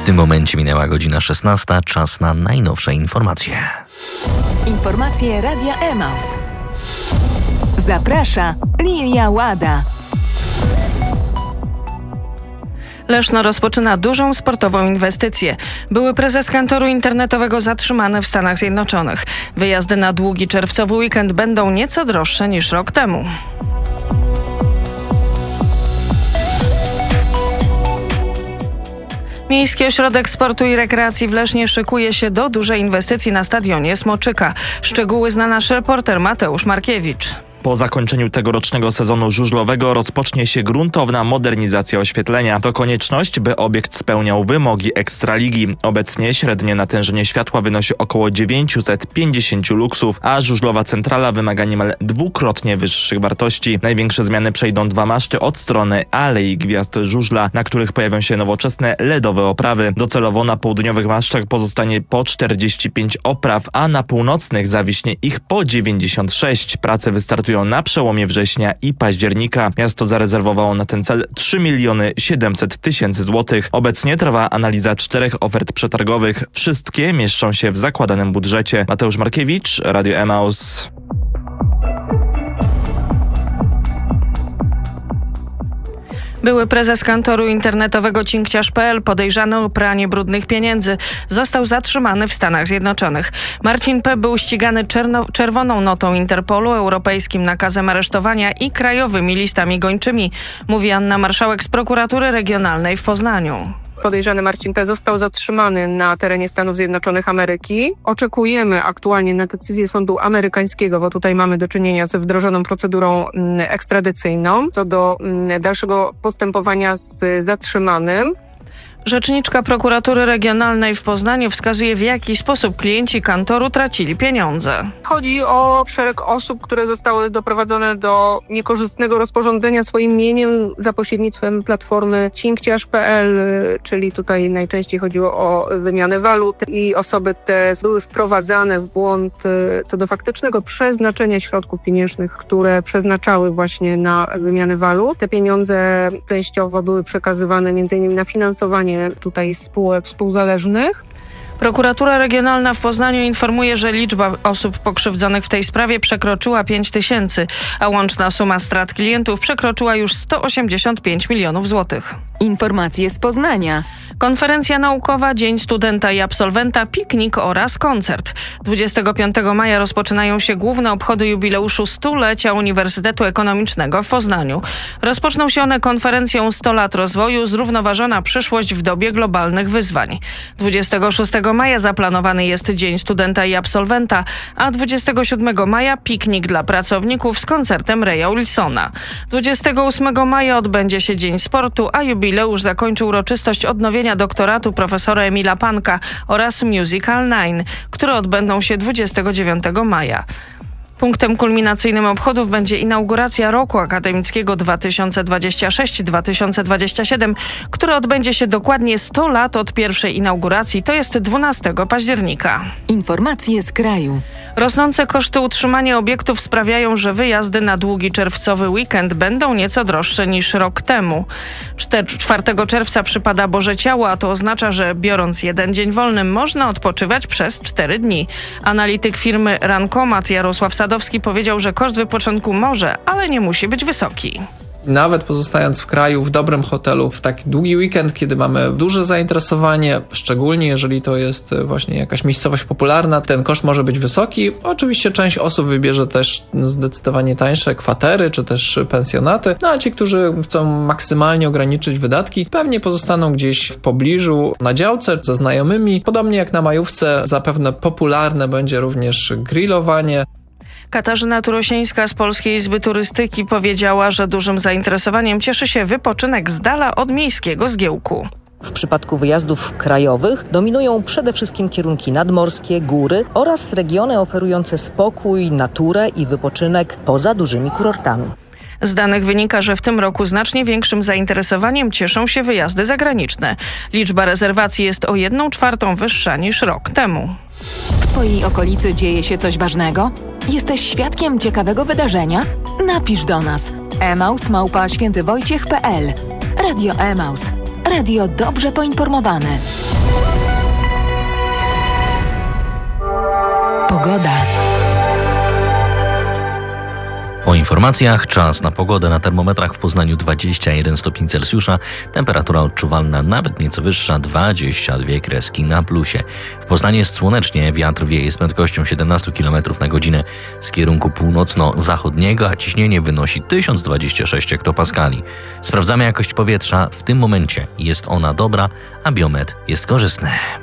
W tym momencie minęła godzina 16, czas na najnowsze informacje. Informacje Radia Emaus. Zaprasza Lilia Łada. Leszno rozpoczyna dużą sportową inwestycję. Były prezes kantoru internetowego zatrzymany w Stanach Zjednoczonych. Wyjazdy na długi czerwcowy weekend będą nieco droższe niż rok temu. Miejski Ośrodek Sportu i Rekreacji w Lesznie szykuje się do dużej inwestycji na stadionie Smoczyka. Szczegóły zna nasz reporter Mateusz Markiewicz. Po zakończeniu tegorocznego sezonu żużlowego rozpocznie się gruntowna modernizacja oświetlenia. To konieczność, by obiekt spełniał wymogi Ekstraligi. Obecnie średnie natężenie światła wynosi około 950 luksów, a żużlowa centrala wymaga niemal dwukrotnie wyższych wartości. Największe zmiany przejdą 2 maszty od strony Alei Gwiazd Żużla, na których pojawią się nowoczesne LEDowe oprawy. Docelowo na południowych masztach pozostanie po 45 opraw, a na północnych zawiśnie ich po 96. Prace wystartują na przełomie września i października. Miasto zarezerwowało na ten cel 3 700 000 złotych. Obecnie trwa analiza 4 ofert przetargowych. Wszystkie mieszczą się w zakładanym budżecie. Mateusz Markiewicz, Radio Emaus. Były prezes kantoru internetowego Cinkciarz.pl podejrzany o pranie brudnych pieniędzy został zatrzymany w Stanach Zjednoczonych. Marcin P. był ścigany czerwoną notą Interpolu, europejskim nakazem aresztowania i krajowymi listami gończymi, mówi Anna Marszałek z prokuratury regionalnej w Poznaniu. Podejrzany Marcin P. został zatrzymany na terenie Stanów Zjednoczonych Ameryki. Oczekujemy aktualnie na decyzję sądu amerykańskiego, bo tutaj mamy do czynienia ze wdrożoną procedurą ekstradycyjną co do dalszego postępowania z zatrzymanym. Rzeczniczka prokuratury regionalnej w Poznaniu wskazuje, w jaki sposób klienci kantoru tracili pieniądze. Chodzi o szereg osób, które zostały doprowadzone do niekorzystnego rozporządzenia swoim mieniem za pośrednictwem platformy Cinkciarz.pl, czyli tutaj najczęściej chodziło o wymianę walut i osoby te były wprowadzane w błąd co do faktycznego przeznaczenia środków pieniężnych, które przeznaczały właśnie na wymianę walut. Te pieniądze częściowo były przekazywane m.in. na finansowanie tutaj spółek współzależnych. Prokuratura Regionalna w Poznaniu informuje, że liczba osób pokrzywdzonych w tej sprawie przekroczyła 5 000, a łączna suma strat klientów przekroczyła już 185 milionów złotych. Informacje z Poznania. Konferencja naukowa, Dzień Studenta i Absolwenta, piknik oraz koncert. 25 maja rozpoczynają się główne obchody jubileuszu 100-lecia Uniwersytetu Ekonomicznego w Poznaniu. Rozpoczną się one konferencją 100 lat rozwoju, zrównoważona przyszłość w dobie globalnych wyzwań. 26 maja zaplanowany jest Dzień Studenta i Absolwenta, a 27 maja piknik dla pracowników z koncertem Raya Wilsona. 28 maja odbędzie się Dzień Sportu, a jubileusz zakończy uroczystość odnowienia doktoratu profesora Emila Panka oraz Musical 9, które odbędą się 29 maja. Punktem kulminacyjnym obchodów będzie inauguracja roku akademickiego 2026-2027, który odbędzie się dokładnie 100 lat od pierwszej inauguracji, to jest 12 października. Informacje z kraju. Rosnące koszty utrzymania obiektów sprawiają, że wyjazdy na długi czerwcowy weekend będą nieco droższe niż rok temu. 4 czerwca przypada Boże Ciało, a to oznacza, że biorąc jeden dzień wolny można odpoczywać przez 4 dni. Analityk firmy Rankomat Jarosław Sadowski powiedział, że koszt wypoczynku może, ale nie musi być wysoki. Nawet pozostając w kraju, w dobrym hotelu, w taki długi weekend, kiedy mamy duże zainteresowanie, szczególnie jeżeli to jest właśnie jakaś miejscowość popularna, ten koszt może być wysoki. Oczywiście część osób wybierze też zdecydowanie tańsze kwatery, czy też pensjonaty, no a ci, którzy chcą maksymalnie ograniczyć wydatki, pewnie pozostaną gdzieś w pobliżu na działce ze znajomymi. Podobnie jak na majówce, zapewne popularne będzie również grillowanie. Katarzyna Turosieńska z Polskiej Izby Turystyki powiedziała, że dużym zainteresowaniem cieszy się wypoczynek z dala od miejskiego zgiełku. W przypadku wyjazdów krajowych dominują przede wszystkim kierunki nadmorskie, góry oraz regiony oferujące spokój, naturę i wypoczynek poza dużymi kurortami. Z danych wynika, że w tym roku znacznie większym zainteresowaniem cieszą się wyjazdy zagraniczne. Liczba rezerwacji jest o 1/4 wyższa niż rok temu. W Twojej okolicy dzieje się coś ważnego? Jesteś świadkiem ciekawego wydarzenia? Napisz do nas. emaus@świętywojciech.pl. Radio Emaus. Radio dobrze poinformowane. Pogoda. Po informacjach czas na pogodę. Na termometrach w Poznaniu 21 stopni Celsjusza, temperatura odczuwalna nawet nieco wyższa, 22 kreski na plusie. W Poznaniu jest słonecznie, wiatr wieje z prędkością 17 km na godzinę z kierunku północno-zachodniego, a ciśnienie wynosi 1026 hektopaskali. Sprawdzamy jakość powietrza. W tym momencie jest ona dobra, a biometr jest korzystny.